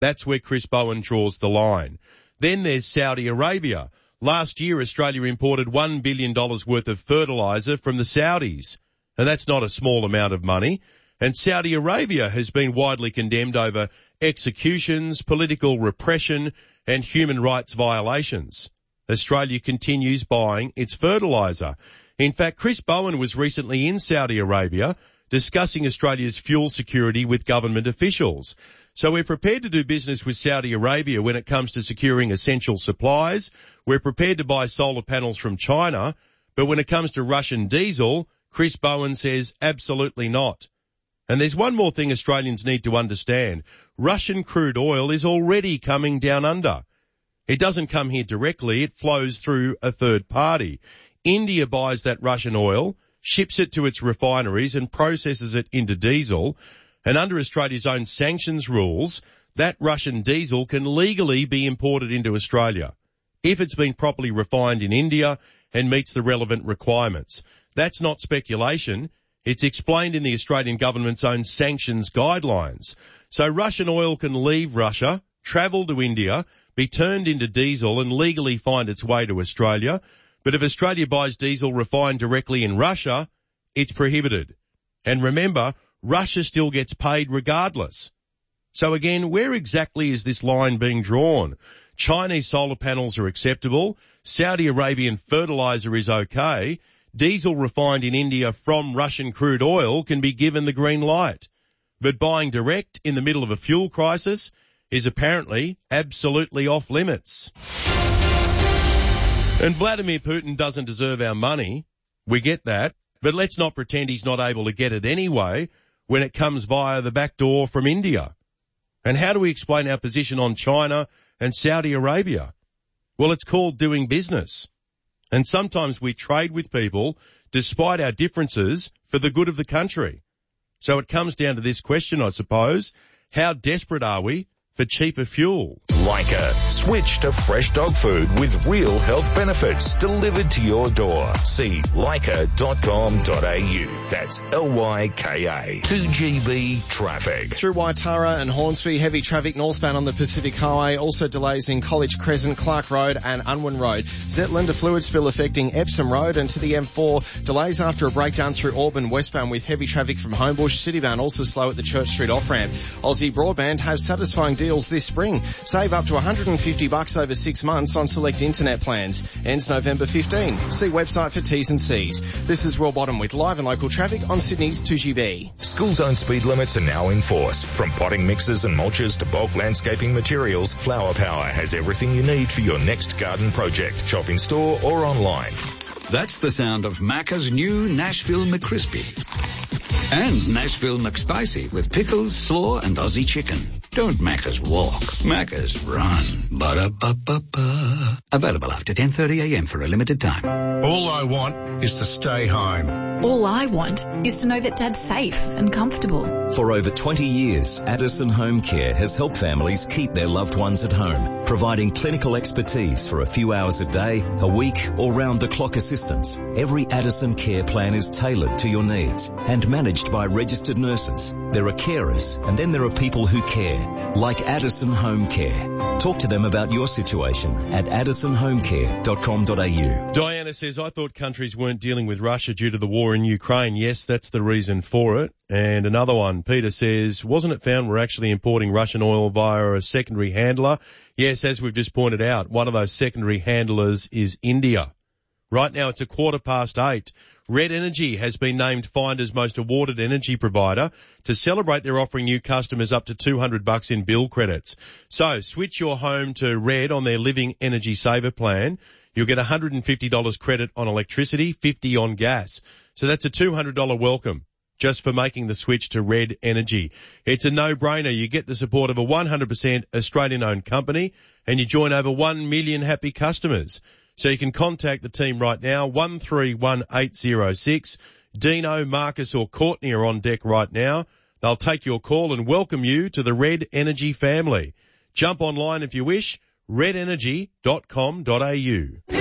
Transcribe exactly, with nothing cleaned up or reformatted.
That's where Chris Bowen draws the line. Then there's Saudi Arabia. Last year, Australia imported one billion dollars worth of fertiliser from the Saudis. And that's not a small amount of money. And Saudi Arabia has been widely condemned over executions, political repression and human rights violations. Australia continues buying its fertiliser. In fact, Chris Bowen was recently in Saudi Arabia discussing Australia's fuel security with government officials. So we're prepared to do business with Saudi Arabia when it comes to securing essential supplies. We're prepared to buy solar panels from China. But when it comes to Russian diesel, Chris Bowen says absolutely not. And there's one more thing Australians need to understand. Russian crude oil is already coming down under. It doesn't come here directly. It flows through a third party. India buys that Russian oil, ships it to its refineries and processes it into diesel. And under Australia's own sanctions rules, that Russian diesel can legally be imported into Australia if it's been properly refined in India and meets the relevant requirements. That's not speculation. It's explained in the Australian government's own sanctions guidelines. So Russian oil can leave Russia, travel to India, be turned into diesel and legally find its way to Australia. But if Australia buys diesel refined directly in Russia, it's prohibited. And remember, Russia still gets paid regardless. So again, where exactly is this line being drawn? Chinese solar panels are acceptable. Saudi Arabian fertiliser is okay. Diesel refined in India from Russian crude oil can be given the green light. But buying direct in the middle of a fuel crisis is apparently absolutely off limits. And Vladimir Putin doesn't deserve our money. We get that. But let's not pretend he's not able to get it anyway when it comes via the back door from India. And how do we explain our position on China and Saudi Arabia? Well, it's called doing business. And sometimes we trade with people despite our differences for the good of the country. So it comes down to this question, I suppose. How desperate are we for cheaper fuel? Lyca. Switch to fresh dog food with real health benefits delivered to your door. See lyca dot com dot a u. That's L Y K A. two G B traffic. Through Waitara and Hornsby, heavy traffic northbound on the Pacific Highway. Also delays in College Crescent, Clark Road and Unwin Road. Zetland, a fluid spill affecting Epsom Road, and to the M four, delays after a breakdown through Auburn westbound with heavy traffic from Homebush. Citybound also slow at the Church Street off-ramp. Aussie Broadband has satisfying deals this spring. Save up to one hundred fifty bucks over six months on select internet plans. Ends November fifteenth. See website for T's and C's. This is Will Bottom with live and local traffic on Sydney's two G B. School zone speed limits are now in force. From potting mixers and mulches to bulk landscaping materials, Flower Power has everything you need for your next garden project. Shop in store or online. That's the sound of Macca's new Nashville McCrispy. And Nashville McSpicy with pickles, slaw, and Aussie chicken. Don't Macca's walk, Macca's run. Ba-da-ba-ba-ba. Available after ten thirty a m for a limited time. All I want is to stay home. All I want is to know that Dad's safe and comfortable. For over twenty years, Addison Home Care has helped families keep their loved ones at home, providing clinical expertise for a few hours a day, a week, or round-the-clock assistance. Every Addison care plan is tailored to your needs and managed by registered nurses. There are carers, and then there are people who care, like Addison Home Care. Talk to them about your situation at addison home care dot com dot a u. Diana says, I thought countries weren't dealing with Russia due to the war in Ukraine. Yes, that's the reason for it. And another one, Peter says, wasn't it found we're actually importing Russian oil via a secondary handler? Yes, as we've just pointed out, one of those secondary handlers is India. Right now it's a quarter past eight. Red Energy has been named Finder's most awarded energy provider. To celebrate, they're offering new customers up to two hundred bucks in bill credits. So switch your home to Red on their Living Energy Saver plan. You'll get one hundred fifty dollars credit on electricity, fifty dollars on gas. So that's a two hundred dollars welcome just for making the switch to Red Energy. It's a no-brainer. You get the support of a one hundred percent Australian-owned company and you join over one million happy customers. So you can contact the team right now, one three one eight zero six. Dino, Marcus or Courtney are on deck right now. They'll take your call and welcome you to the Red Energy family. Jump online if you wish, red energy dot com dot a u.